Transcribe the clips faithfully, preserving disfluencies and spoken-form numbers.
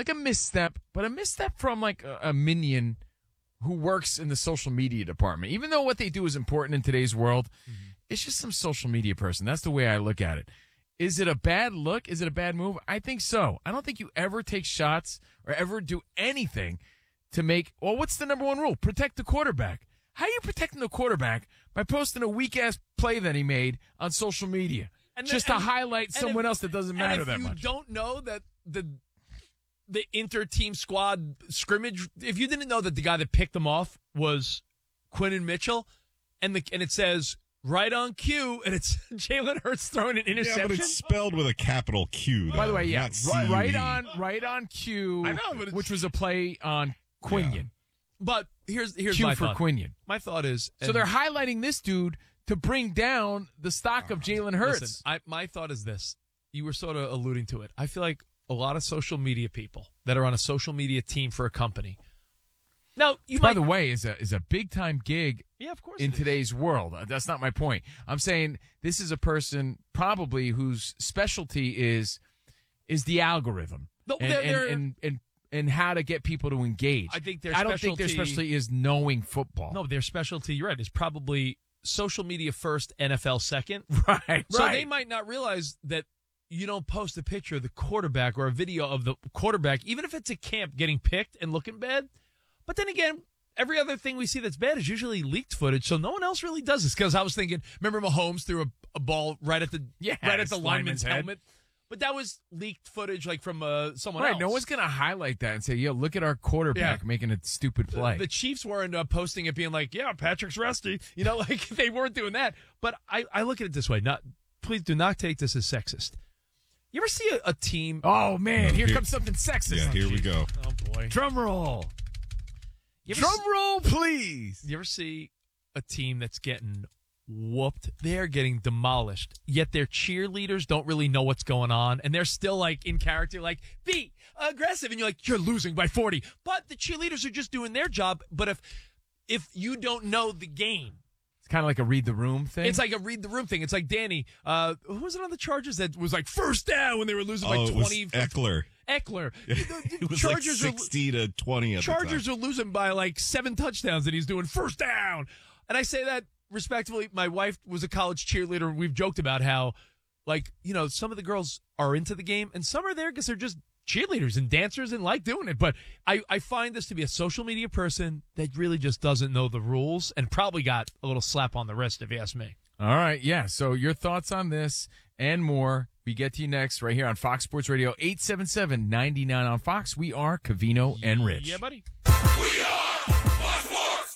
like a misstep, but a misstep from like a, a minion who works in the social media department. Even though what they do is important in today's world, mm-hmm. it's just some social media person. That's the way I look at it. Is it a bad look? Is it a bad move? I think so. I don't think you ever take shots or ever do anything to make, well, what's the number one rule? Protect the quarterback. How are you protecting the quarterback by posting a weak-ass play that he made on social media and just then, to and, highlight and someone if, else that doesn't matter that much? If you don't know that the the inter-team squad scrimmage, if you didn't know that the guy that picked them off was Quinton Mitchell, and the and it says right on cue, and it's Jalen Hurts throwing an interception. Yeah, but it's spelled with a capital Q, though. By the way, yeah, right, right on right on cue, I know, but which was a play on Quinion. Yeah. But here's here's Q my for thought. Quinion. My thought is, so they're highlighting this dude to bring down the stock of Jalen Hurts. Listen, I, my thought is this. You were sort of alluding to it. I feel like a lot of social media people that are on a social media team for a company. Now, you by might, the way, is a is a big time gig. Yeah, of course. In today's world, that's not my point. I'm saying this is a person probably whose specialty is is the algorithm no, and, they're, and, they're, and and and how to get people to engage. I think their I don't specialty, think their specialty is knowing football. No, their specialty, you're right, is probably social media first, N F L second. Right. So right. they might not realize that you don't post a picture of the quarterback or a video of the quarterback, even if it's a camp getting picked and looking bad. But then again, every other thing we see that's bad is usually leaked footage, so no one else really does this. Because I was thinking, remember Mahomes threw a, a ball right at the yes, right at the lineman's lineman's helmet? But that was leaked footage, like from uh, someone right, else. No one's going to highlight that and say, yo, look at our quarterback yeah. making a stupid play. The, the Chiefs weren't uh, posting it being like, yeah, Patrick's rusty. You know, like they weren't doing that. But I, I look at it this way. Not, please do not take this as sexist. You ever see a, a team? Oh, man, no, here, here comes something sexist. Yeah, oh, here geez. we go. Oh, boy. Drum roll. Drum see, roll, please. You ever see a team that's getting whooped? They're getting demolished, yet their cheerleaders don't really know what's going on, and they're still, like, in character, like, be aggressive, and you're like, you're losing by forty. But the cheerleaders are just doing their job, but if if you don't know the game, kind of like a read the room thing. It's like a read the room thing. It's like Danny. Uh, who was it on the Chargers that was like first down when they were losing oh, by twenty? It was Eckler. Eckler. It was Chargers like sixty are, to twenty. At Chargers the time. are losing by like seven touchdowns, and he's doing first down. And I say that respectfully. My wife was a college cheerleader. We've joked about how, like, you know, some of the girls are into the game, and some are there because they're just cheerleaders and dancers and like doing it. But I, I find this to be a social media person that really just doesn't know the rules and probably got a little slap on the wrist, if you ask me. All right, yeah. So your thoughts on this and more, we get to you next right here on Fox Sports Radio, eight seven seven, nine nine on Fox. We are Covino and Rich. Yeah, buddy. We are Fox Sports.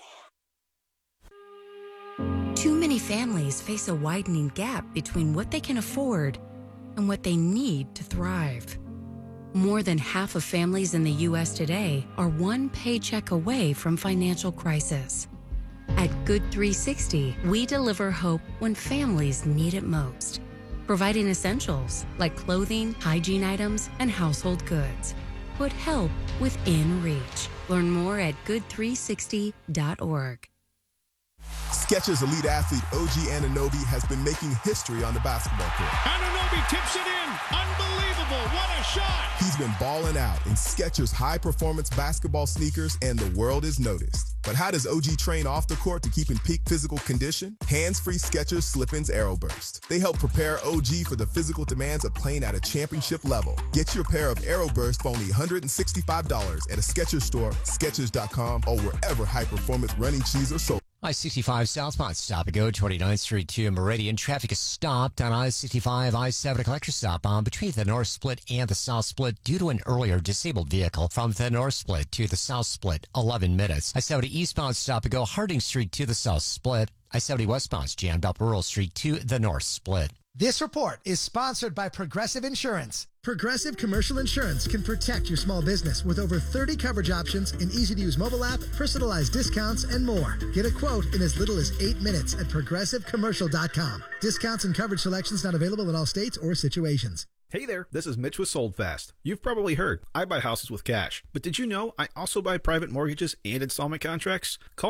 Too many families face a widening gap between what they can afford and what they need to thrive. More than half of families in the U S today are one paycheck away from financial crisis. At Good three sixty, we deliver hope when families need it most, providing essentials like clothing, hygiene items, and household goods. Put help within reach. Learn more at good three sixty dot org. Skechers elite athlete O G Anunoby has been making history on the basketball court. Anunoby tips it in. Unbelievable. What a shot. He's been balling out in Skechers high-performance basketball sneakers, and the world is noticed. But how does O G train off the court to keep in peak physical condition? Hands-free Skechers Slip-ins Aeroburst. They help prepare O G for the physical demands of playing at a championship level. Get your pair of Aeroburst for only one hundred sixty-five dollars at a Skechers store, Skechers dot com, or wherever high-performance running shoes are sold. I sixty-five southbound stop and go twenty-ninth Street to Meridian. Traffic is stopped on I sixty-five, I seventy collector stopbound between the north split and the south split due to an earlier disabled vehicle. From the north split to the south split, eleven minutes. I seventy eastbound stop and go Harding Street to the south split. I seventy westbound jammed up Rural Street to the north split. This report is sponsored by Progressive Insurance. Progressive Commercial Insurance can protect your small business with over thirty coverage options, an easy-to-use mobile app, personalized discounts, and more. Get a quote in as little as eight minutes at progressive commercial dot com. Discounts and coverage selections not available in all states or situations. Hey there, this is Mitch with Sold Fast. You've probably heard, I buy houses with cash. But did you know I also buy private mortgages and installment contracts? Call me.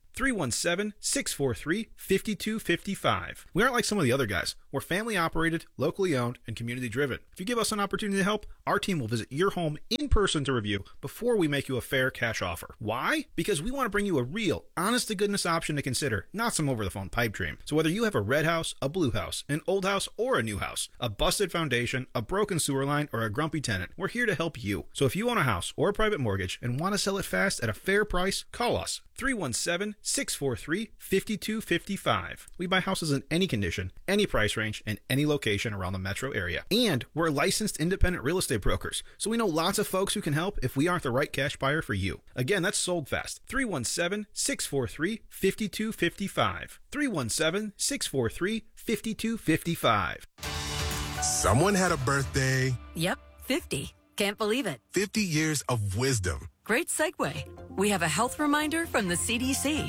three one seven, six four three, five two five five. We aren't like some of the other guys. We're family operated, locally owned, and community driven. If you give us an opportunity to help, our team will visit your home in person to review before we make you a fair cash offer. Why? Because we want to bring you a real, honest to goodness option to consider, not some over the phone pipe dream. So whether you have a red house, a blue house, an old house, or a new house, a busted foundation, a broken sewer line, or a grumpy tenant, we're here to help you. So if you own a house or a private mortgage and want to sell it fast at a fair price, call us. three one seven, six four three, five two five five. We buy houses in any condition, any price range, and any location around the metro area. And we're licensed independent real estate brokers, so we know lots of folks who can help if we aren't the right cash buyer for you. Again, that's Sold Fast. three one seven, six four three, five two five five. three one seven, six four three, five two five five. Someone had a birthday. Yep, fifty. Can't believe it. fifty years of wisdom. Great segue. We have a health reminder from the C D C.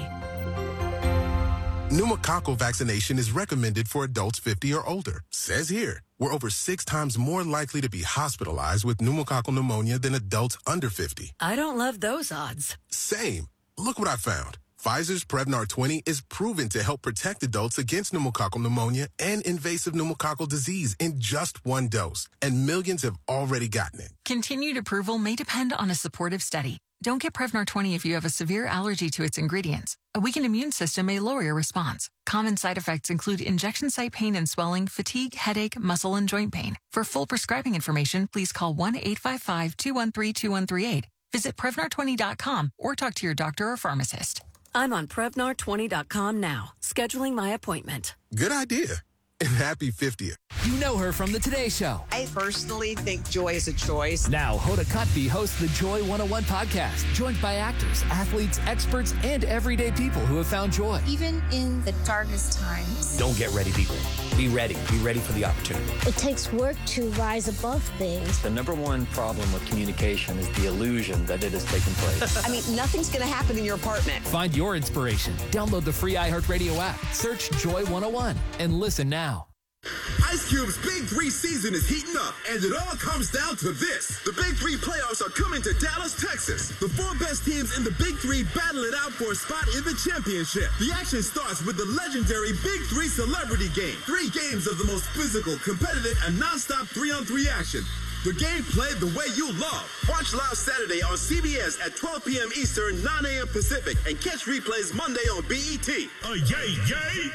Pneumococcal vaccination is recommended for adults fifty or older. Says here, we're over six times more likely to be hospitalized with pneumococcal pneumonia than adults under fifty. I don't love those odds. Same. Look what I found. Pfizer's Prevnar twenty is proven to help protect adults against pneumococcal pneumonia and invasive pneumococcal disease in just one dose, and millions have already gotten it. Continued approval may depend on a supportive study. Don't get Prevnar twenty if you have a severe allergy to its ingredients. A weakened immune system may lower your response. Common side effects include injection site pain and swelling, fatigue, headache, muscle, and joint pain. For full prescribing information, please call one eight five five, two one three, two one three eight. Visit Prevnar twenty dot com or talk to your doctor or pharmacist. I'm on Prevnar twenty dot com now, scheduling my appointment. Good idea. And happy fiftieth. You know her from The Today Show. I personally think joy is a choice. Now, Hoda Kotb hosts the Joy one oh one podcast, joined by actors, athletes, experts, and everyday people who have found joy. Even in the darkest times. Don't get ready, people. Be ready. Be ready for the opportunity. It takes work to rise above things. The number one problem with communication is the illusion that it has taken place. I mean, nothing's going to happen in your apartment. Find your inspiration. Download the free iHeartRadio app. Search Joy one oh one and listen now. Ice Cube's Big Three season is heating up, and it all comes down to this. The Big Three playoffs are coming to Dallas, Texas. The four best teams in the Big Three battle it out for a spot in the championship. The action starts with the legendary Big Three Celebrity Game. Three games of the most physical, competitive, and non-stop three-on-three action. The game played the way you love. Watch live Saturday on C B S at twelve p.m. Eastern, nine a.m. Pacific, and catch replays Monday on B E T. Oh, yay, yay!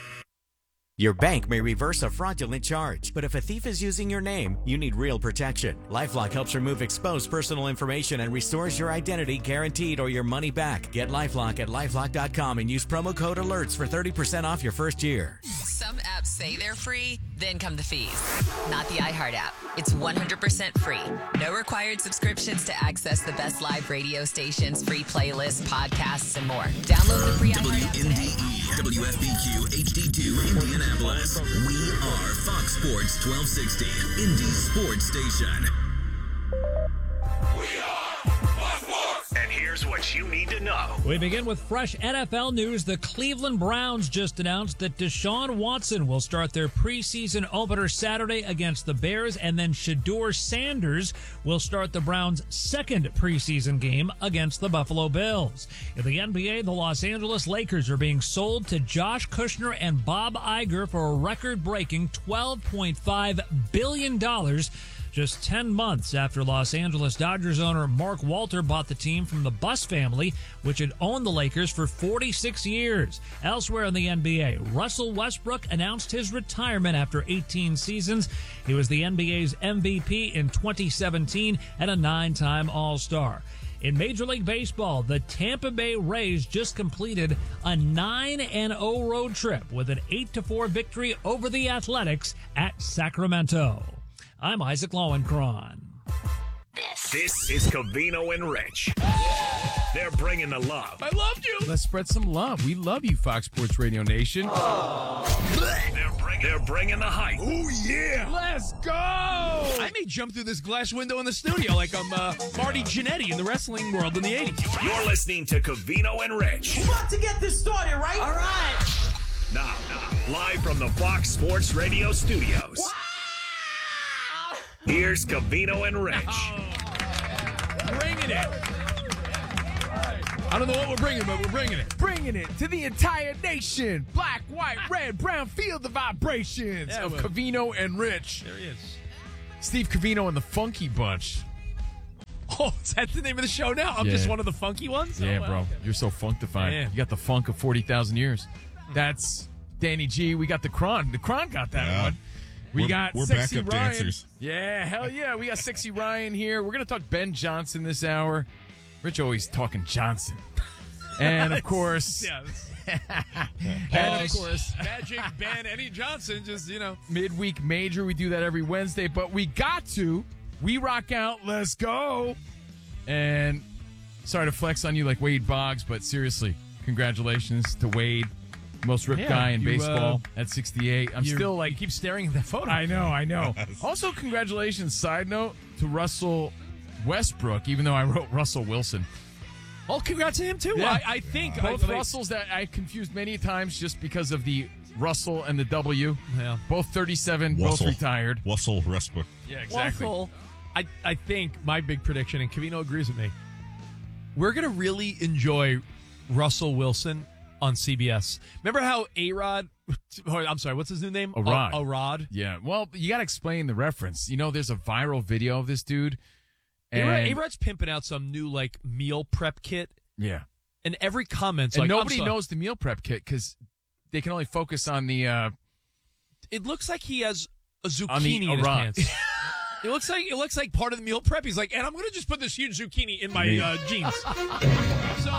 Your bank may reverse a fraudulent charge, but if a thief is using your name, you need real protection. LifeLock helps remove exposed personal information and restores your identity guaranteed or your money back. Get LifeLock at LifeLock dot com and use promo code ALERTS for thirty percent off your first year. Some apps say they're free, then come the fees. Not the iHeart app. It's one hundred percent free. No required subscriptions to access the best live radio stations, free playlists, podcasts, and more. Download the free iHeart app today. W F B Q H D two Indianapolis. We are Fox Sports twelve sixty, Indy's sports station. We are Fox Sports. And here's what you need to know. We begin with fresh N F L news. The Cleveland Browns just announced that Deshaun Watson will start their preseason opener Saturday against the Bears, and then Shedeur Sanders will start the Browns' second preseason game against the Buffalo Bills. In the N B A, the Los Angeles Lakers are being sold to Josh Kushner and Bob Iger for a record-breaking twelve point five billion dollars. Just ten months after Los Angeles Dodgers owner Mark Walter bought the team from the Buss family, which had owned the Lakers for forty-six years. Elsewhere in the N B A, Russell Westbrook announced his retirement after eighteen seasons. He was the N B A's M V P in twenty seventeen and a nine-time All-Star. In Major League Baseball, the Tampa Bay Rays just completed a nine and oh road trip with an eight to four victory over the Athletics at Sacramento. I'm Isaac Lowenkron. This is Covino and Rich. They're bringing the love. I loved you. Let's spread some love. We love you, Fox Sports Radio Nation. They're bringing, they're bringing the hype. Oh, yeah. Let's go. I may jump through this glass window in the studio like I'm uh, Marty Jannetty in the wrestling world in the eighties. You're listening to Covino and Rich. We're about to get this started, right? All right. Now, now, live from the Fox Sports Radio studios. Wow. Here's Covino and Rich. Oh, bringing it. I don't know what we're bringing, but we're bringing it. Bringing it to the entire nation. Black, white, red, brown, feel the vibrations Yeah, of well. Covino and Rich. There he is. Steve Covino and the Funky Bunch. Oh, is that the name of the show now? I'm Yeah. just one of the funky ones? Yeah, Oh, wow. bro. You're so funkified. Yeah. You got the funk of forty thousand years. That's Danny G. We got the Kron. The Kron got that Yeah. one. We We're- got we're Sexy backup Ryan. dancers. Yeah, hell yeah. We got Sexy Ryan here. We're going to talk Ben Johnson this hour. Rich always talking Johnson. And, of course... Yeah. and, of course... Magic Ben Eddie Johnson, just, you know. Midweek Major. We do that every Wednesday, but we got to. We rock out. Let's go. And sorry to flex on you like Wade Boggs, but seriously, congratulations to Wade, most ripped Yeah, guy in you, baseball uh, at sixty-eight. I'm You- still like, you keep staring at that photo. I know, I know. Also, congratulations, side note, to Russell Westbrook, even though I wrote Russell Wilson. Oh, congrats to him, too. Yeah. I, I think. Both I, Russells that I confused many times just because of the Russell and the W. Yeah. Both thirty-seven, Wussel. both retired. Wussel Westbrook. Yeah, exactly. Waffle. I, I think my big prediction, and Covino agrees with me, we're going to really enjoy Russell Wilson on C B S. Remember how A-Rod, or, I'm sorry, what's his new name? A-Rod. A- A-Rod. Yeah, well, you got to explain the reference. You know, there's a viral video of this dude. And A-Rod, A-Rod's pimping out some new, like, meal prep kit, yeah. and every comment's And like, I'm nobody sorry. knows the meal prep kit because they can only focus on the uh, It looks like he has a on the zucchini in his A-Rod. pants. It looks like it looks like part of the meal prep. He's like, and I'm going to just put this huge zucchini in my Me. uh, jeans. So,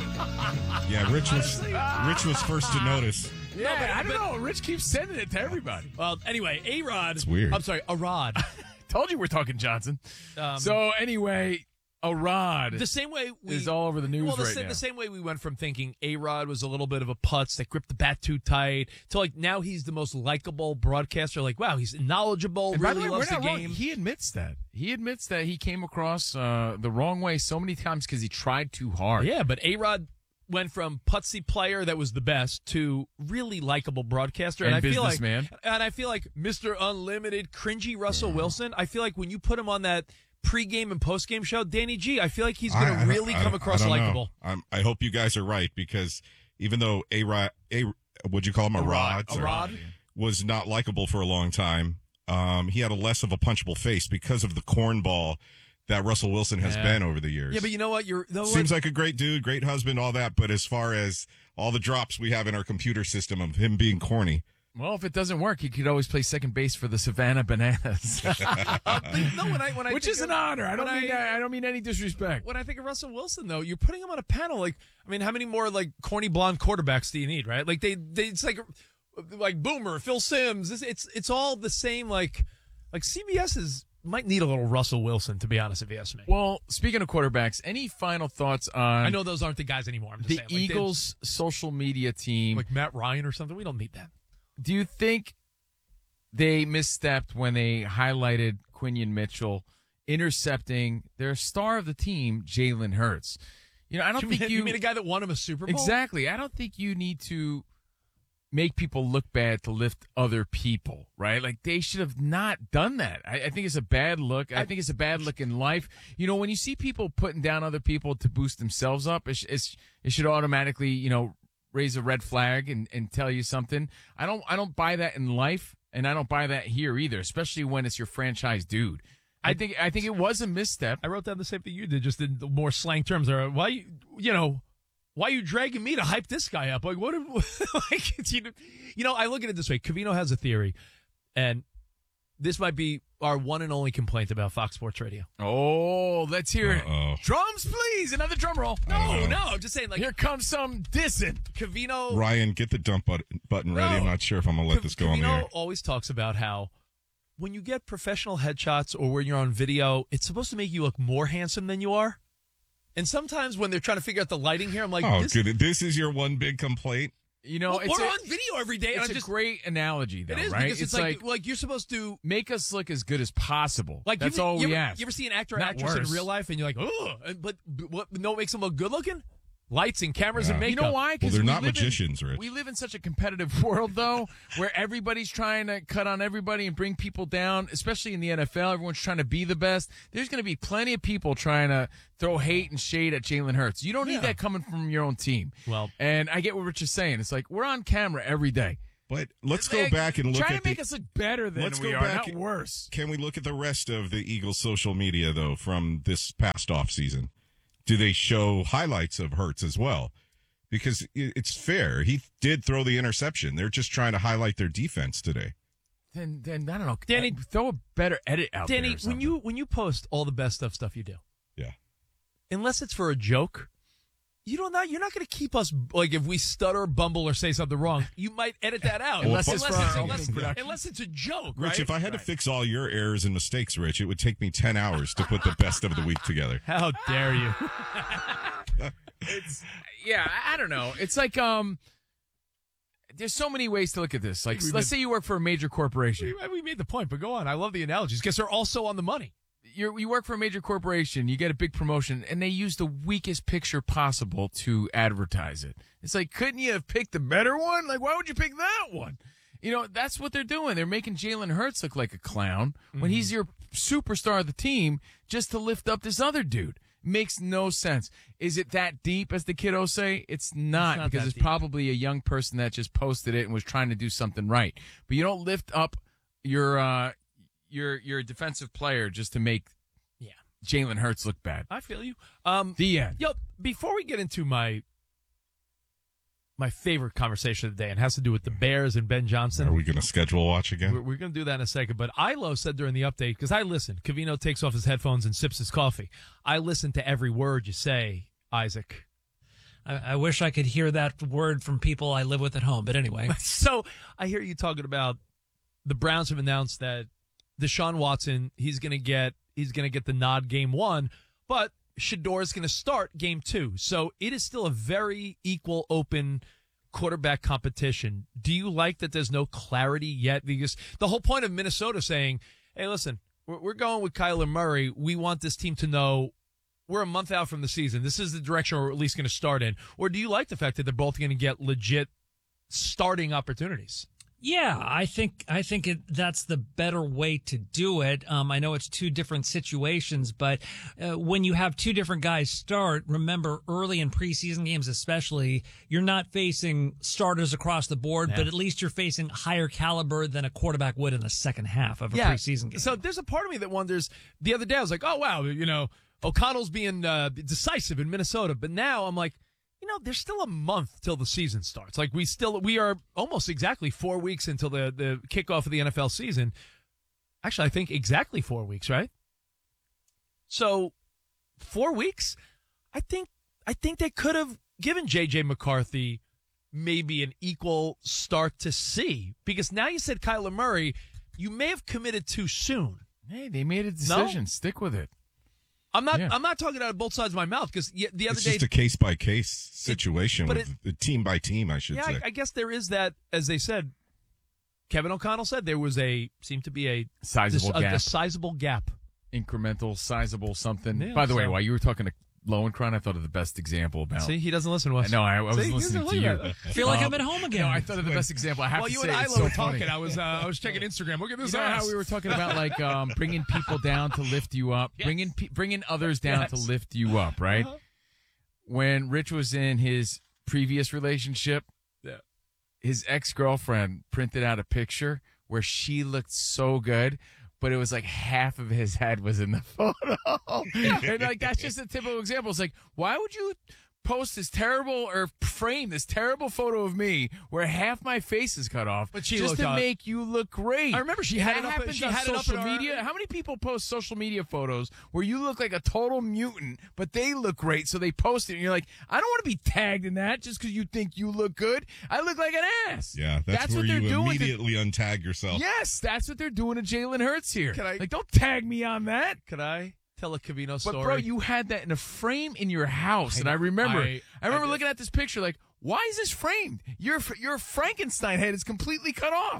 Yeah, Rich was Rich was first to notice. Yeah, No, but- I don't but- know. Rich keeps sending it to everybody. well, anyway, A-Rod. It's weird. I'm sorry, A-Rod. Told you we're talking Johnson. Um, so anyway, a rod The same way we, is all over the news well, the, right sa- now. the same way we went from thinking A-Rod was a little bit of a putz that gripped the bat too tight to like now he's the most likable broadcaster. Like, wow, he's knowledgeable, And by really the way, loves we're the not wrong. game. He admits that. He admits that he came across uh, the wrong way so many times because he tried too hard. Yeah, but A-Rod went from putsy player that was the best to really likable broadcaster. And I feel like, businessman. and I feel like Mister Unlimited, cringy Russell Wilson. I feel like when you put him on that pregame and postgame show, Danny G, I feel like he's going I- I to don't- really I come don't- across I don't know. likable. I'm, I hope you guys are right because even though a rod, a would you call him a, A rod. rod, A rod. was not likable for a long time. Um, he had a less of a punchable face because of the cornball that Russell Wilson has Yeah. been over the years. Yeah, but you know what? You're you know what? Seems like a great dude, great husband, all that. But as far as all the drops we have in our computer system of him being corny, Well, if it doesn't work, he could always play second base for the Savannah Bananas, no, when I, when I which think is an of- honor. I don't when mean I, I don't mean any disrespect. When I think of Russell Wilson, though, you're putting him on a panel. Like, I mean, how many more like corny blonde quarterbacks do you need? Right? Like they, they it's like like Boomer, Phil Simms. It's it's, it's all the same. Like like C B S is might need a little Russell Wilson, to be honest, if you ask me. Well, speaking of quarterbacks, any final thoughts on I know those aren't the guys anymore. I'm just the saying. Like, they- Eagles' social media team? like Matt Ryan or something. We don't need that. Do you think they misstepped when they highlighted Quinion Mitchell intercepting their star of the team, Jalen Hurts? You know, I don't You think mean, you, you mean a guy that won him a Super Bowl? exactly. I don't think you need to make people look bad to lift other people, right? Like they should have not done that. I, I think it's a bad look. I, I- think it's a bad look in life. You know, when you see people putting down other people to boost themselves up, it's, it's, it should automatically, you know, raise a red flag and, and tell you something. I don't I don't buy that in life, and I don't buy that here either, especially when it's your franchise dude. I think I think it was a misstep. I wrote down the same thing you did, just in the more slang terms. Or why you you know why you dragging me to hype this guy up? Like what? Like it's, you know, you know, I look at it this way. Covino has a theory, and this might be our one and only complaint about Fox Sports Radio. Oh, let's hear Uh-oh. it. Drums, please. Another drum roll. No, no, I'm just saying. Like Here comes some dissing. Covino, Ryan, get the dump button, button ready. No. I'm not sure if I'm gonna let this go on the Covino air. always talks about how when you get professional headshots or when you're on video, it's supposed to make you look more handsome than you are. And sometimes when they're trying to figure out the lighting here, I'm like, Oh, this, good. This is your one big complaint. You know, well, it's we're a, on video every day. And it's I'm a just, great analogy, though, it is right? because it's, like, like you're supposed to make us look as good as possible. like That's you, all you we ever, ask. You ever see an actor or Not actress worse. in real life and you're like, oh, but, but what? No, it makes them look good looking. lights and cameras Yeah. and makeup. You know why? Well, 'Cause they're we not live in- magicians, Rich. We live in such a competitive world, though, where everybody's trying to cut on everybody and bring people down, especially in the N F L. Everyone's trying to be the best. There's going to be plenty of people trying to throw hate and shade at Jalen Hurts. You don't need Yeah. that coming from your own team. Well- and I get what Rich is saying. It's like we're on camera every day. But let's go Like, back and look try at to make the, us look better than let's we go are, back not and- worse. Can we look at the rest of the Eagles' social media, though, from this past offseason? Do they show highlights of Hurts as well? Because i- it's fair. He did throw the interception. They're just trying to highlight their defense today. Then, then I don't know, Danny- Throw a better edit out there. Danny, or when something. you when you post all the best stuff stuff you do, Yeah. unless it's for a joke, you don't not you're not going to keep us like if we stutter, bumble, or say something wrong. You might edit that out Well, unless, if- it's, Unless it's for our unless, opening production. unless it's a joke. Rich, right? if I had to fix all your errors and mistakes, Rich, it would take me ten hours to put the best of the week together. How dare you? It's yeah, I, I don't know. It's like um, there's so many ways to look at this. Like, We let's made- say you work for a major corporation. we, we made the point, but go on. I love the analogies because they're also on the money. You're, you work for a major corporation, you get a big promotion, and they use the weakest picture possible to advertise it. It's like, couldn't you have picked the better one? Like, why would you pick that one? You know, that's what they're doing. They're making Jalen Hurts look like a clown when he's your superstar of the team just to lift up this other dude. Makes no sense. Is it that deep, as the kiddos say? It's not, It's not because that it's deep. probably a young person that just posted it and was trying to do something right. But you don't lift up your uh, your your defensive player just to make Yeah. Jalen Hurts look bad. I feel you. Um, The end. Yo, before we get into my my favorite conversation of the day, and has to do with the Bears and Ben Johnson. Are we going to schedule watch again? We're, we're going to do that in a second. But Ilo said during the update, because I listen, Covino takes off his headphones and sips his coffee. I listen to every word you say, Isaac. I, I wish I could hear that word from people I live with at home. But anyway. So I hear you talking about the Browns have announced that Deshaun Watson, he's going to get he's going to get the nod game one, but Shador is going to start game two. So it is still a very equal, open quarterback competition. Do you like that there's no clarity yet? Because the whole point of Minnesota saying, hey, listen, we're, we're going with Kyler Murray. We want this team to know we're a month out from the season. This is the direction we're at least going to start in. Or do you like the fact that they're both going to get legit starting opportunities? Yeah, I think I think it, that's the better way to do it. Um, I know it's two different situations, but uh, when you have two different guys start, remember early in preseason games especially, you're not facing starters across the board, Yeah. but at least you're facing higher caliber than a quarterback would in the second half of a preseason game. So there's a part of me that wonders, the other day I was like, oh, wow, you know, O'Connell's being uh, decisive in Minnesota. But now I'm like, you know, there's still a month till the season starts. Like we still, we are almost exactly four weeks until the, the kickoff of the N F L season. Actually, I think exactly four weeks, right? So four weeks, I think, I think they could have given J J McCarthy maybe an equal start to see, because now you said Kyler Murray, you may have committed too soon. Hey, they made a decision. Stick with it. I'm not. Yeah. I'm not talking out of both sides of my mouth because the other It's day, just a case by case situation, but with it, team by team, I should yeah, say. I, I guess there is that. As they said, Kevin O'Connell said there was a seemed to be a Sizable a, gap. a sizable gap. Incremental, sizable something. Yeah, By the way, so- while you were talking to Lowenkron, I thought of the best example about. See, he doesn't listen to us. No, I, I was See, he listening doesn't to you. look at I feel like Um, I'm at home again. No, I thought of the best example. I have While to you say, and it's Ilo so were funny. talking, I was uh, I was checking Instagram. Look at this You know ass. how we were talking about like um, bringing people down to lift you up, Yes. bringing pe- bringing others down Yes. to lift you up, right? Uh-huh. When Rich was in his previous relationship, Yeah. his ex girlfriend printed out a picture where she looked so good, but it was like half of his head was in the photo. And like that's just a typical example. It's like, why would you post this terrible or frame this terrible photo of me where half my face is cut off, But she just looked to hot. make you look great? I remember she And had that it up- happens she on had it up social in our- media. How many people post social media photos where you look like a total mutant, but they look great, so they post it, and you're like, I don't want to be tagged in that just because you think you look good. I look like an ass. Yeah, that's, That's where what they're you doing to- immediately untag yourself. Yes, that's what they're doing to Jalen Hurts here. Can I- like, don't tag me on that. Could I tell a Covino But story? bro, you had that in a frame in your house, I and I know. remember, I- I, remember I did. looking at this picture, like, why is this framed? Your your Frankenstein head is completely cut off.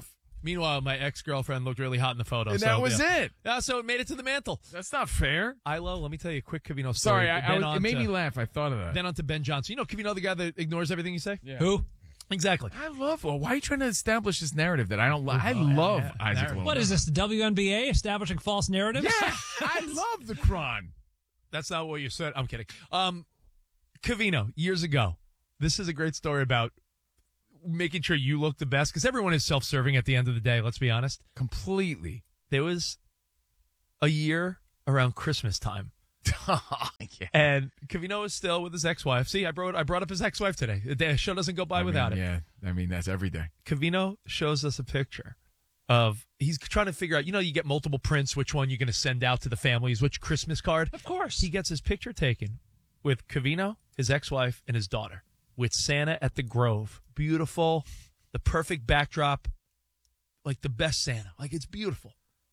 Meanwhile, my ex-girlfriend looked really hot in the photo. And so, that was yeah. it. Yeah, so it made it to the mantle. That's not fair. Ilo, let me tell you a quick Covino story. Sorry, I, I Then was, on it made to- me laugh. I thought of that. Then on to Ben Johnson. You know Covino, the guy that ignores everything you say? Yeah. Who? Exactly. I love. Well, why are you trying to establish this narrative that I don't love? I Oh, love yeah, Isaac narrative. Lowenthal. What is this, the W N B A establishing false narratives? Yeah, I love the Cron. That's not what you said. I'm kidding. Um, Covino, years ago, this is a great story about making sure you look the best, because everyone is self-serving at the end of the day, let's be honest. Completely. There was a year around Christmas time. yeah. And Covino is still with his ex-wife. See, I brought I brought up his ex-wife today. The show doesn't go by I without mean, it. Yeah, I mean, that's every day. Covino shows us a picture of, he's trying to figure out, you know, you get multiple prints, which one you're going to send out to the families, which Christmas card. Of course. He gets his picture taken with Covino, his ex-wife, and his daughter, with Santa at the Grove. Beautiful, the perfect backdrop, like the best Santa. Like, it's beautiful.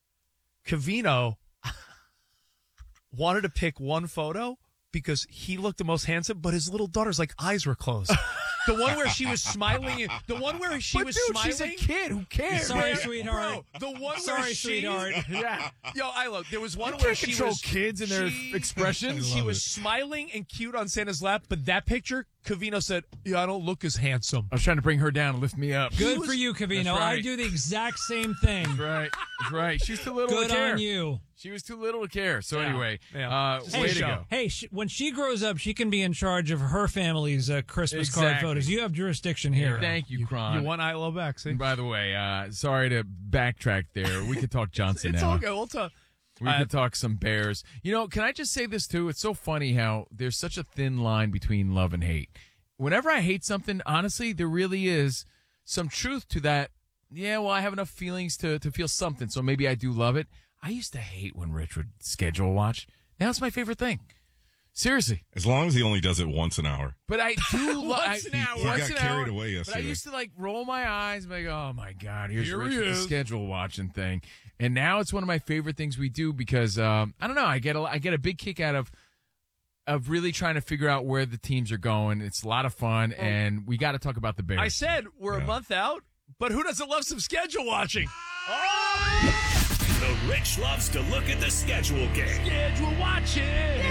Covino wanted to pick one photo because he looked the most handsome, but his little daughter's like eyes were closed. The one where she was smiling, the one where she But was dude, smiling. she's a kid. Who cares? Sorry, Man, sweetheart. Bro, the one Sorry, where she, sweetheart. Yeah. Yo, I look. There was one You where can't she control was kids and their she- expressions. She Love was it. smiling and cute on Santa's lap, but that picture, Covino said, "Yeah, I don't look as handsome." I was trying to bring her down and lift me up. Good was- for you, Covino. That's right. I do the exact same thing. That's right. That's right. She's too little Good to care. on you. She was too little to care. So Yeah. anyway, Yeah. uh, Just way a to show. go. Hey, sh- when she grows up, she can be in charge of her family's uh, Christmas card Exactly. photos. You have jurisdiction here. Thank you, Cron. You want Ilo back, see? And by the way, uh, sorry to backtrack there. We could talk Johnson It's now. all good. We'll talk. We Uh, could talk some Bears. You know, can I just say this too? It's so funny how there's such a thin line between love and hate. Whenever I hate something, honestly, there really is some truth to that. Yeah, well, I have enough feelings to, to feel something, so maybe I do love it. I used to hate when Rich would schedule watch. Now it's my favorite thing. Seriously. As long as he only does it once an hour. But I do love Once an hour. He Once got an carried hour. away But I yesterday. used to like roll my eyes and be like, oh my God, here's Here Rich he with the is. schedule watching thing. And now it's one of my favorite things we do because um, I don't know, I get a I get a big kick out of of really trying to figure out where the teams are going. It's a lot of fun, and we got to talk about the Bears. I said we're Yeah. a month out, but who doesn't love some schedule watching? The Rich loves to look at the schedule game. Schedule watching.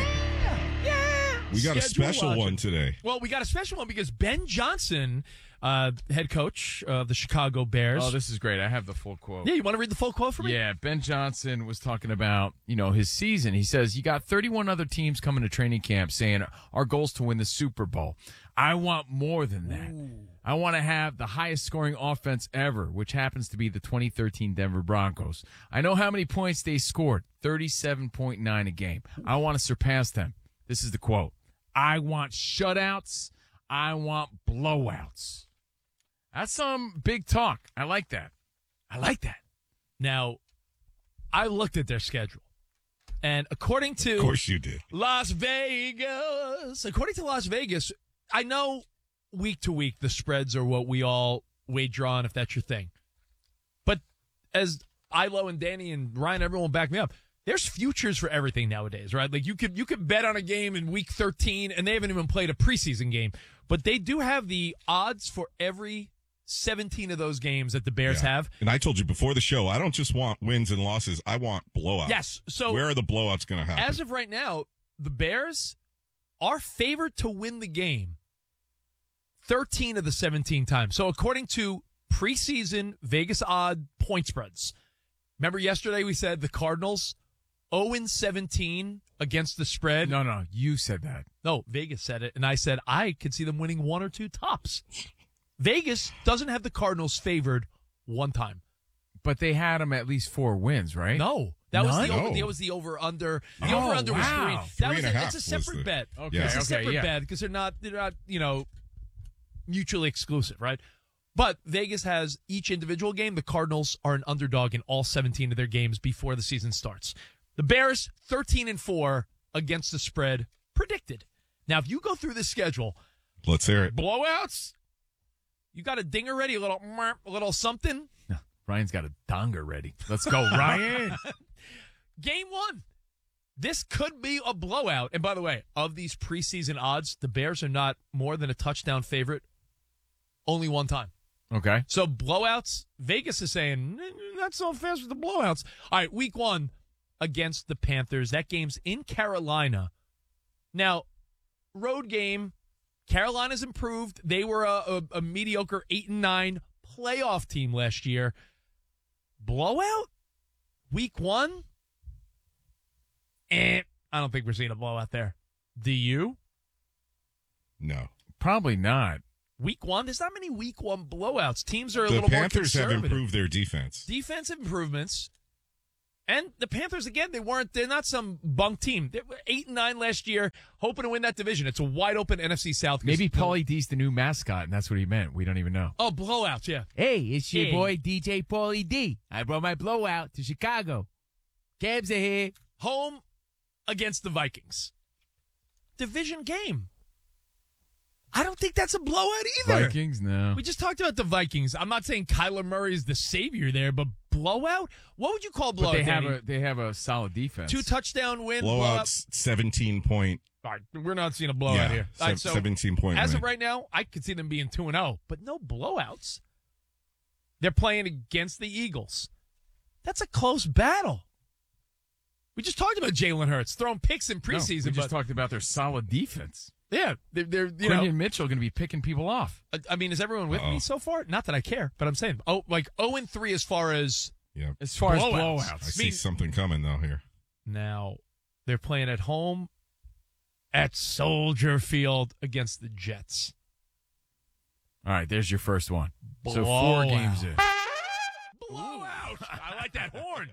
We got a Schedule special watching. one today. Well, we got a special one because Ben Johnson, uh, head coach of the Chicago Bears. Oh, this is great. I have the full quote. yeah, you want to read the full quote for me? Yeah, Ben Johnson was talking about, you know, his season. He says, you got thirty-one other teams coming to training camp saying our goal is to win the Super Bowl. I want more than that. Ooh. I want to have the highest scoring offense ever, which happens to be the twenty thirteen Denver Broncos. I know how many points they scored, thirty-seven point nine a game. I want to surpass them. This is the quote. I want shutouts. I want blowouts. That's some big talk. I like that. I like that. Now, I looked at their schedule, and according to Of course you did. Las Vegas, according to Las Vegas, I know week to week the spreads are what we all wager on, if that's your thing. But as Ilo and Danny and Ryan, everyone back me up, there's futures for everything nowadays, right? Like you could you could bet on a game in week thirteen, and they haven't even played a preseason game, but they do have the odds for every seventeen of those games that the Bears Yeah. have. And I told you before the show, I don't just want wins and losses. I want blowouts. Yes. So where are the blowouts going to happen? as of right now, the Bears are favored to win the game thirteen of the seventeen times. So according to preseason Vegas odd point spreads, remember yesterday we said the Cardinals oh and seventeen against the spread? No, no, you said that. No, Vegas said it, and I said I could see them winning one or two tops. Vegas doesn't have the Cardinals favored one time. But they had them at least four wins, right? No. That was None? the over, No. that was the over under. The Oh, over under was wow. three. Three That was and a a, half it's a was separate the- bet. Okay, Yeah. It's a okay, separate yeah. bet because they're not they're not, you know, mutually exclusive, right? But Vegas has each individual game. The Cardinals are an underdog in all seventeen of their games before the season starts. The Bears thirteen and four against the spread predicted. Now, if you go through the schedule, Let's hear it. blowouts, you got a ding already, a little merp, a little something. Ryan's got a donger ready. Let's go, Ryan. Game one. This could be a blowout. And by the way, of these preseason odds, the Bears are not more than a touchdown favorite only one time. Okay. So blowouts, Vegas is saying, not so fast with the blowouts. All right, week one against the Panthers. That game's in Carolina. Now, road game, Carolina's improved. They were a, a, a mediocre eight and nine playoff team last year. Blowout? Week one? Eh, I don't think we're seeing a blowout there. Do you? No. Probably not. Week one? There's not many week one blowouts. Teams are a the little Panthers more have conservative. improved their defense. Defensive improvements. And the Panthers, again, they weren't, they're not some bunk team. They were eight and nine last year, hoping to win that division. It's a wide open N F C South. Maybe Paulie D's the new mascot, and that's what he meant. We don't even know. Oh, blowouts, yeah. Hey, it's your Hey. boy D J Paulie D. I brought my blowout to Chicago. Cabs are here. Home against the Vikings. Division game. I don't think that's a blowout either. Vikings, no. We just talked about the Vikings. I'm not saying Kyler Murray is the savior there, but blowout? What would you call blowout? But they have Danny? a they have a solid defense. Two touchdown win. Blowouts, seventeen point. All right, we're not seeing a blowout Yeah, here. All right, so seventeen point as win. of right now, I could see them being two and zero, but no blowouts. They're playing against the Eagles. That's a close battle. We just talked about Jalen Hurts throwing picks in No, preseason. we just but, talked about their solid defense. yeah, they're, they're you Quinton know. Mitchell going to be picking people off. I- I mean, is everyone with Uh-oh. me so far? Not that I care, but I'm saying, oh, like zero and three as far as Yeah. As far blowouts. as blowouts. I see mean- something coming, though, here. Now they're playing at home at Soldier Field against the Jets. All right, there's your first one. So four Blowout. games in. Blowout! I like that horn.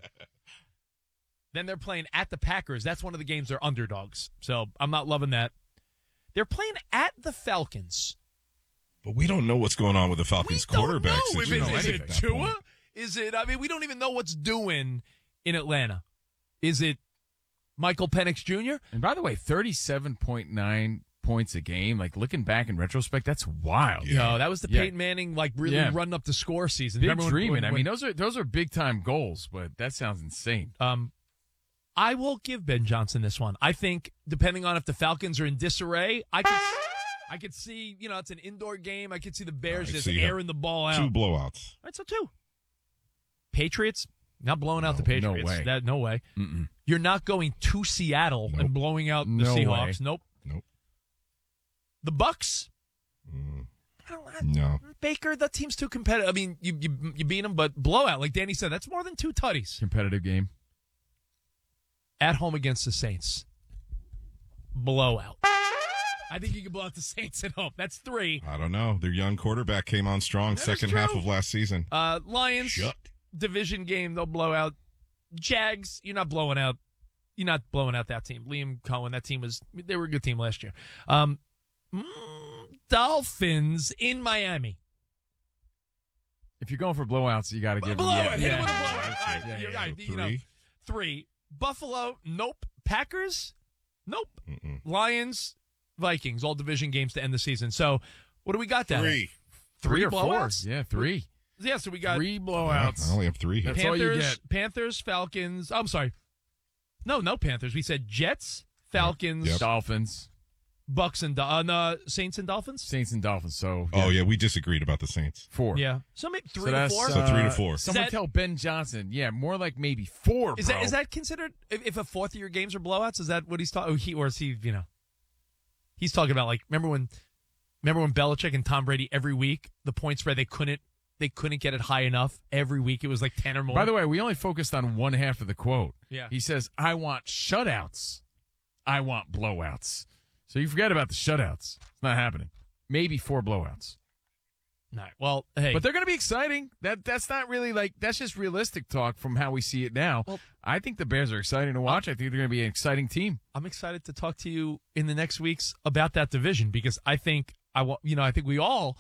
Then they're playing at the Packers. That's one of the games they're underdogs. So I'm not loving that. They're playing at the Falcons. But we don't know what's going on with the Falcons quarterback No, situation. is, it at that Tua? point. Is it? I mean, we don't even know what's doing in Atlanta. Is it Michael Penix Junior? And by the way, thirty-seven point nine points a game. Like, looking back in retrospect, that's wild. No, that was the Yeah. Peyton Manning, like, really Yeah. running up the score season. Big Remember when- dreaming. when- I when- mean, those are those are big time goals, but that sounds insane. Um, I will give Ben Johnson this one. I think, depending on if the Falcons are in disarray, I could, I could see, you know, it's an indoor game. I could see the Bears All right, just so you have airing the ball out. Two blowouts. All right, so two. Patriots, not blowing out the No Patriots. way. That, no way. Mm-mm. You're not going to Seattle Nope. and blowing out the No Seahawks. way. Nope. Nope. The Bucks. Mm, I don't, I, no. Baker, that team's too competitive. I mean, you, you you beat them, but blowout, like Danny said, that's more than two tutties. Competitive game. At home against the Saints. Blowout. I think you can blow out the Saints at home. That's three. I don't know. Their young quarterback came on strong That is second half true. of last season. Uh, Lions, Shut. division game, they'll blow out. Jags, you're not blowing out. You're not blowing out that team. Liam Cohen, that team was, they were a good team last year. Um, mm, Dolphins in Miami. If you're going for blowouts, you got to give them. Blowout. Yeah, Hit it yeah. with a blowout. All right, Yeah, you're yeah, right. So You know, three? three. Buffalo, nope. Packers, nope. Mm-mm. Lions, Vikings, all division games to end the season. So, what do we got there? Three. Three Three or four. blowouts? Yeah, three. Yeah, so we got Three Yeah, blowouts. I only have three here. That's all you Panthers, get. Panthers, Falcons. I'm sorry. No, no Panthers. We said Jets, Falcons, Yep. Dolphins, Bucks, and Do- uh, no, Saints and Dolphins. Saints, and Dolphins. So Oh, yeah, we disagreed about the Saints. four. Yeah, so maybe three So to that's, four. So three to uh, four. Someone that- tell Ben Johnson. Yeah, more like maybe four. is bro. that is that considered if, if a fourth year games are blowouts? Is that what he's talking? He or is he? You know, he's talking about like remember when, remember when Belichick and Tom Brady every week the point spread they couldn't they couldn't get it high enough every week it was like ten or more. By the way, we only focused on one half of the quote. Yeah. He says, I want shutouts. I want blowouts. So you forget about the shutouts. It's not happening. Maybe four blowouts. all right. Well, hey, But they're going to be exciting. That That's not really like, that's just realistic talk from how we see it now. Well- I think the Bears are exciting to watch. I think they're going to be an exciting team. I'm excited to talk to you in the next weeks about that division because I think I want you know I think we all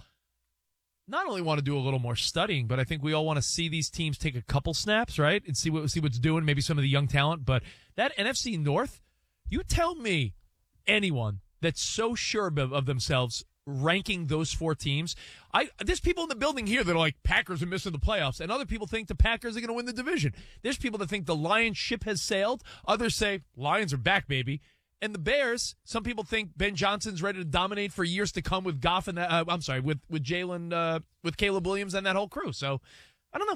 not only want to do a little more studying, but I think we all want to see these teams take a couple snaps, right, and see what see what's doing. Maybe some of the young talent, but that N F C North, you tell me anyone that's so sure of, of themselves ranking those four teams. I there's people in the building here that are like Packers are missing the playoffs, and other people think the Packers are going to win the division. There's people that think the Lions ship has sailed. Others say Lions are back, baby. And the Bears, some people think Ben Johnson's ready to dominate for years to come with Goff and that, uh, I'm sorry, with with Jalen, uh, with Caleb Williams and that whole crew. So I don't know.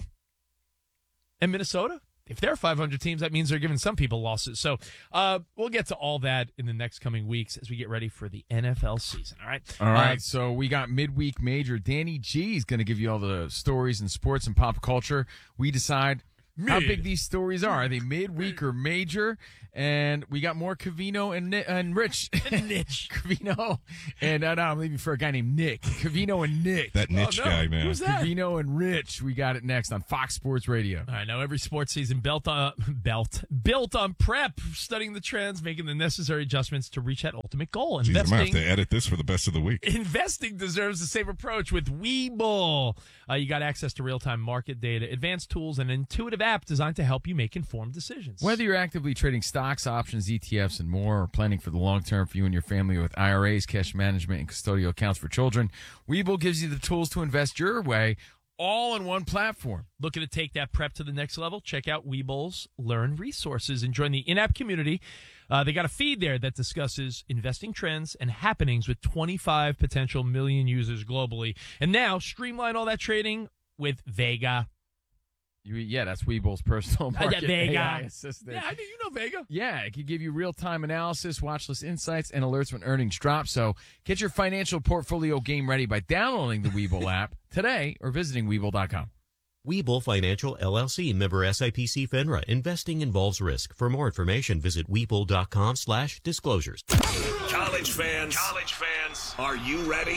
And Minnesota, if they're five hundred teams, that means they're giving some people losses. So uh, we'll get to all that in the next coming weeks as we get ready for the N F L season. All right. All right. Uh, so we got midweek major. Danny G is going to give you all the stories in sports and pop culture. We decide Mid. how big these stories are. Are they midweek or major? And we got more Covino and Nick, and Rich. Niche. Covino and uh, no, I'm leaving for a guy named Nick. Covino and Nick. That niche oh, no. guy, man. Who's that? Covino and Rich. We got it next on Fox Sports Radio. All right, now every sports season built on belt built on prep, studying the trends, making the necessary adjustments to reach that ultimate goal. Jeez, Investing, I'm gonna have to edit this for the best of the week. Investing deserves the same approach with Webull. Uh, you got access to real-time market data, advanced tools, and an intuitive app designed to help you make informed decisions. Whether you're actively trading stocks, options, E T Fs, and more, or planning for the long term for you and your family with I R As, cash management, and custodial accounts for children, Webull gives you the tools to invest your way, all in one platform. Looking to take that prep to the next level? Check out Webull's Learn Resources and join the in-app community. Uh, they got a feed there that discusses investing trends and happenings with twenty-five potential million users globally. And now, streamline all that trading with Vega. You, yeah, that's Webull's personal market uh, Vega. A I assistant. Yeah, I think you know Vega. Yeah, it can give you real-time analysis, watch list insights, and alerts when earnings drop. So get your financial portfolio game ready by downloading the Webull app today or visiting Webull dot com. Webull Financial, L L C, member S I P C FINRA. Investing involves risk. For more information, visit Webull dot com slash disclosures. College fans, college fans, are you ready?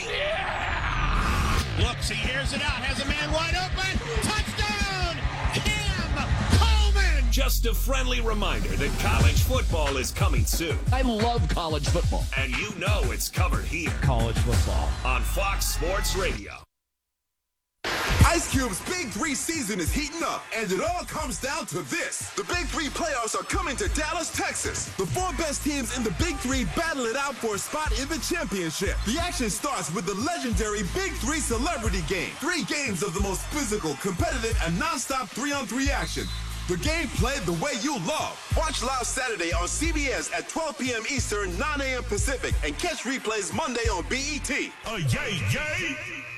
Yeah! Looks, he hears it out, has a man wide open. Touchdown! Cam Coleman! Just a friendly reminder that college football is coming soon. I love college football. And you know it's covered here. College football. On Fox Sports Radio. Ice Cube's Big Three season is heating up, and it all comes down to this. The Big Three playoffs are coming to Dallas, Texas. The four best teams in the Big Three battle it out for a spot in the championship. The action starts with the legendary Big Three Celebrity Game. Three games of the most physical, competitive, and nonstop three-on-three action. The game played the way you love. Watch live Saturday on C B S at twelve p.m. Eastern, nine a.m. Pacific, and catch replays Monday on B E T. Oh, yay, yay!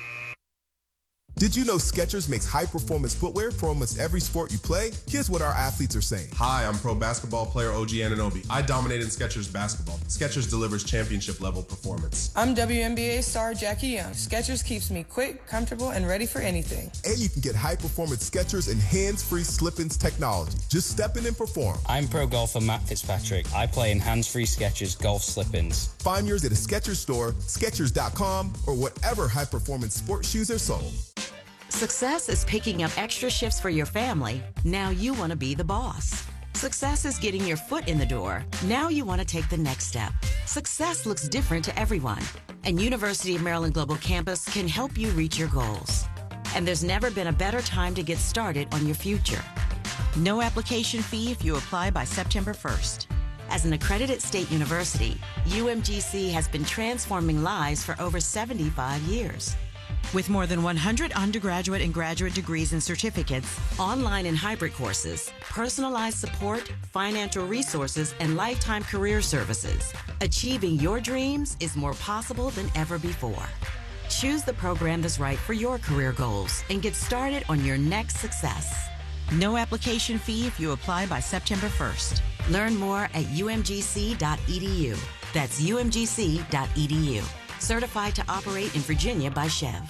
Did you know Skechers makes high-performance footwear for almost every sport you play? Here's what our athletes are saying. Hi, I'm pro basketball player O G Anunoby. I dominated Skechers basketball. Skechers delivers championship-level performance. I'm W N B A star Jackie Young. Skechers keeps me quick, comfortable, and ready for anything. And you can get high-performance Skechers and hands-free slip-ins technology. Just step in and perform. I'm pro golfer Matt Fitzpatrick. I play in hands-free Skechers golf slip-ins. Find yours at a Skechers store, Skechers dot com, or whatever high-performance sports shoes are sold. Success is picking up extra shifts for your family. Now you want to be the boss. Success is getting your foot in the door. Now you want to take the next step. Success looks different to everyone, and University of Maryland Global Campus can help you reach your goals. And there's never been a better time to get started on your future. No application fee if you apply by September first. As an accredited state university, U M G C has been transforming lives for over seventy-five years. With more than one hundred undergraduate and graduate degrees and certificates, online and hybrid courses, personalized support, financial resources, and lifetime career services, achieving your dreams is more possible than ever before. Choose the program that's right for your career goals and get started on your next success. No application fee if you apply by September first. Learn more at U M G C dot E D U. That's U M G C dot E D U. Certified to operate in Virginia by Chev.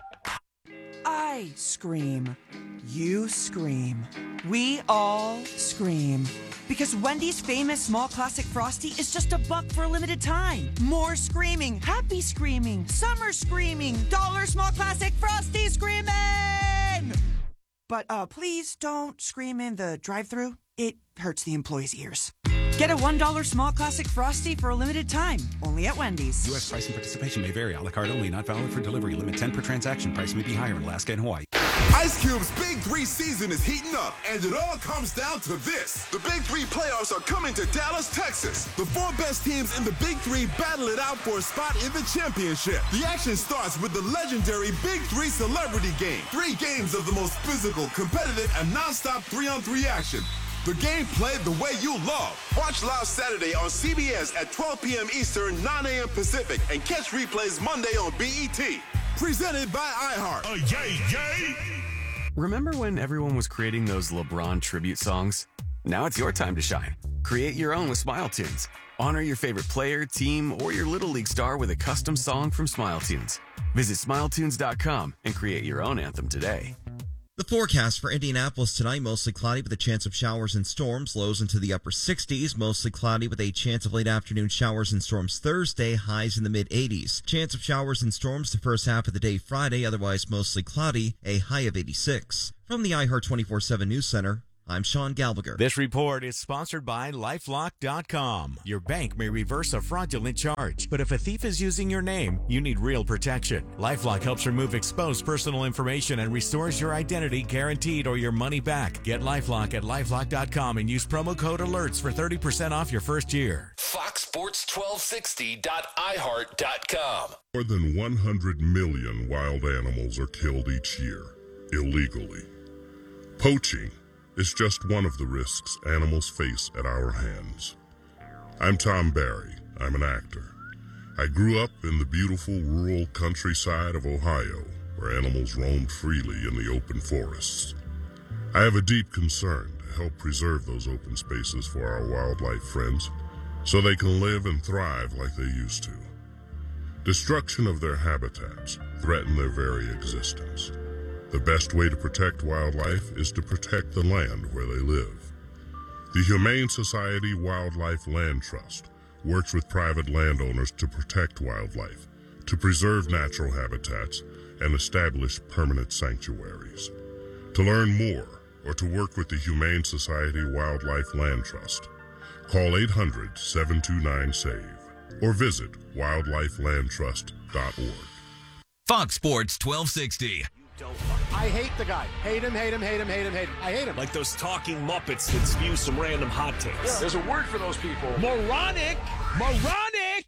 I scream. You scream. We all scream. Because Wendy's famous small classic Frosty is just a buck for a limited time. More screaming, happy screaming, summer screaming, dollar small classic Frosty screaming! But uh, please don't scream in the drive-thru. It hurts the employees' ears. Get a one dollar small classic Frosty for a limited time, only at Wendy's. U S price and participation may vary. A la carte only, not valid for delivery. Limit ten per transaction. Price may be higher in Alaska and Hawaii. Ice Cube's Big Three season is heating up, and it all comes down to this. The Big Three playoffs are coming to Dallas, Texas. The four best teams in the Big Three battle it out for a spot in the championship. The action starts with the legendary Big Three Celebrity Game. Three games of the most physical, competitive, and nonstop three-on-three action. The game played the way you love. Watch live Saturday on C B S at twelve p.m. Eastern, nine a.m. Pacific, and catch replays Monday on B E T. Presented by iHeart. Oh, yay, yay! Remember when everyone was creating those LeBron tribute songs? Now it's your time to shine. Create your own with Smile Tunes. Honor your favorite player, team, or your Little League star with a custom song from Smile Tunes. Visit smile tunes dot com and create your own anthem today. The forecast for Indianapolis tonight, mostly cloudy with a chance of showers and storms, lows into the upper sixties, mostly cloudy with a chance of late afternoon showers and storms Thursday, highs in the mid eighties. Chance of showers and storms the first half of the day Friday, otherwise mostly cloudy, a high of eighty-six. From the iHeart twenty-four seven News Center, I'm Sean Gallagher. This report is sponsored by LifeLock dot com. Your bank may reverse a fraudulent charge, but if a thief is using your name, you need real protection. LifeLock helps remove exposed personal information and restores your identity guaranteed or your money back. Get LifeLock at LifeLock dot com and use promo code ALERTS for thirty percent off your first year. Fox Sports twelve sixty dot i heart dot com. More than one hundred million wild animals are killed each year, illegally. Poaching is just one of the risks animals face at our hands. I'm Tom Barry. I'm an actor. I grew up in the beautiful rural countryside of Ohio, where animals roamed freely in the open forests. I have a deep concern to help preserve those open spaces for our wildlife friends, so they can live and thrive like they used to. Destruction of their habitats threaten their very existence. The best way to protect wildlife is to protect the land where they live. The Humane Society Wildlife Land Trust works with private landowners to protect wildlife, to preserve natural habitats, and establish permanent sanctuaries. To learn more or to work with the Humane Society Wildlife Land Trust, call eight hundred, seven two nine, SAVE or visit wildlife land trust dot org. Fox Sports twelve sixty. I hate the guy. Hate him, hate him, hate him, hate him, hate him. I hate him. Like those talking Muppets that spew some random hot takes. Yeah. There's a word for those people. Moronic! Moronic!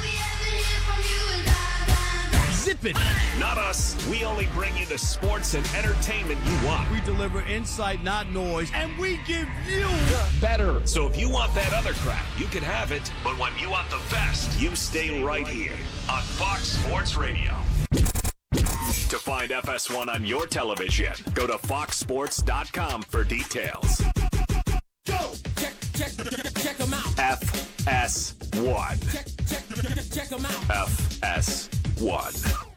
Zip it! Not us. We only bring you the sports and entertainment you want. We deliver insight, not noise, and we give you better. So if you want that other crap, you can have it. But when you want the best, you stay right here on Fox Sports Radio. To find F S one on your television, go to fox sports dot com for details. Go! Check, check, check, check them out. F S one. Check, check, check them out. F S one.